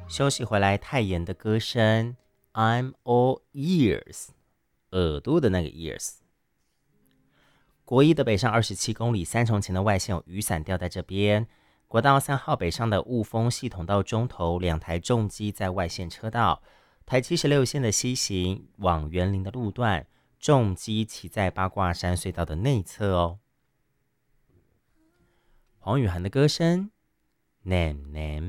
休息回来，泰妍的歌声 I'm all ears， 耳朵的那个 ears。国一的北上27公里，三重前的外线有雨伞吊在这边。国道3号北上的雾峰系统到中头，两台重机在外线车道。台76线的西行往园林的路段，重机骑在八卦山隧道的内侧哦。黄雨涵的歌声 Name Name。